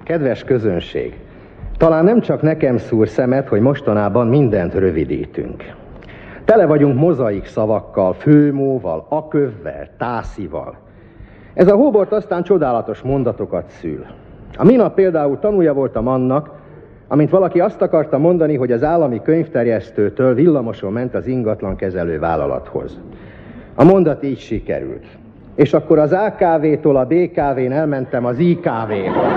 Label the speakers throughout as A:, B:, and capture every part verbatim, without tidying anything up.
A: Kedves közönség, talán nem csak nekem szúr szemet, hogy mostanában mindent rövidítünk. Tele vagyunk mozaik szavakkal, főmóval, akövvel, tászival. Ez a hóbort aztán csodálatos mondatokat szül. A minap például tanúja voltam annak, amint valaki azt akarta mondani, hogy az állami könyvterjesztőtől villamoson ment az ingatlankezelő vállalathoz. A mondat így sikerült. És akkor az á ká vé-tól a bé ká vén elmentem az i ká vé-hoz.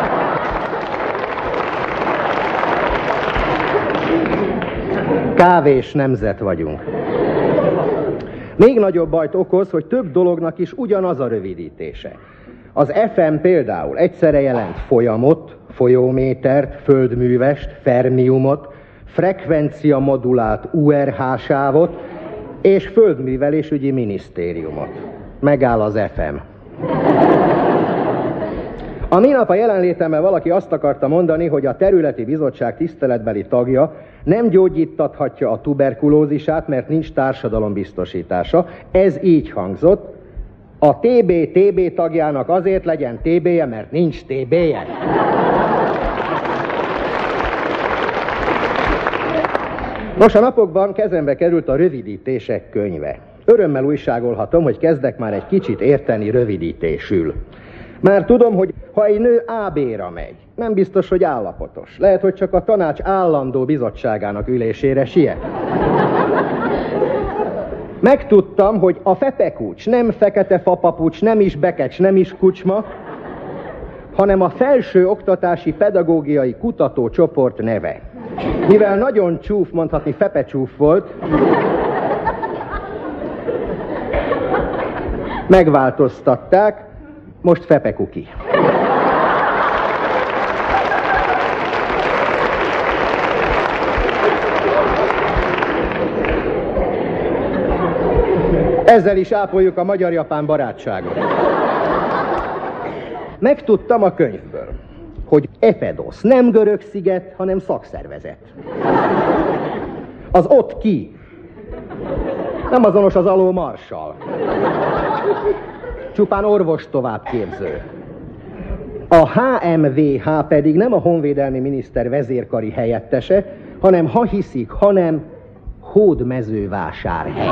A: Kávés nemzet vagyunk. Még nagyobb bajt okoz, hogy több dolognak is ugyanaz a rövidítése. Az ef em például egyszerre jelent folyamot, folyómétert, földművest, fermiumot, frekvencia modulált u er há sávot és földművelésügyi minisztériumot. Megáll az ef em. A minap a jelenlétemmel valaki azt akarta mondani, hogy a területi bizottság tiszteletbeli tagja nem gyógyítathatja a tuberkulózisát, mert nincs társadalombiztosítása. Ez így hangzott. A té bé té bé tagjának azért legyen té béje, mert nincs té béje. Nos, a napokban kezembe került a rövidítések könyve. Örömmel újságolhatom, hogy kezdek már egy kicsit érteni rövidítésül. Már tudom, hogy ha egy nő á bé-ra megy, nem biztos, hogy állapotos. Lehet, hogy csak a tanács állandó bizottságának ülésére siet. Megtudtam, hogy a fepekucs nem fekete fapapucs, nem is bekecs, nem is kucsma, hanem a Felső Oktatási Pedagógiai Kutatócsoport neve. Mivel nagyon csúf, mondhatni fepecsúf volt, megváltoztatták, most Fepekuki. Ezzel is ápoljuk a magyar-japán barátságot. Megtudtam a könyvből, hogy Epedosz nem görög sziget, hanem szakszervezet. Az ott ki nem azonos az aló marsal. Csupán orvos továbbképző. A há em vé há pedig nem a honvédelmi miniszter vezérkari helyettese, hanem ha hiszik, hanem Hódmezővásárhely.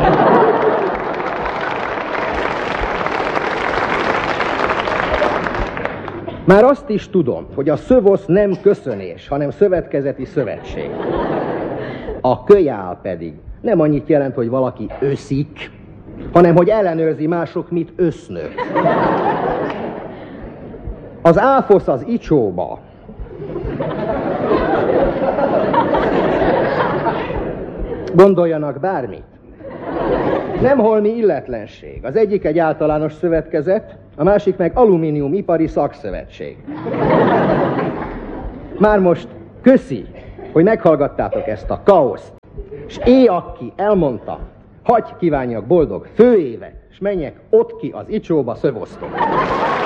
A: Már azt is tudom, hogy a szövosz nem köszönés, hanem szövetkezeti szövetség. A kölyál pedig nem annyit jelent, hogy valaki öszik, hanem hogy ellenőrzi mások, mit össznök. Az áfosz az icsóba. Gondoljanak bármit. Nem holmi illetlenség. Az egyik egy általános szövetkezet, a másik meg alumínium ipari szakszövetség. Már most köszi, hogy meghallgattátok ezt a kaoszt, s éjaki elmondta, hagy kívánjak boldog főévet, s menjek ott ki az icsóba szövosztok.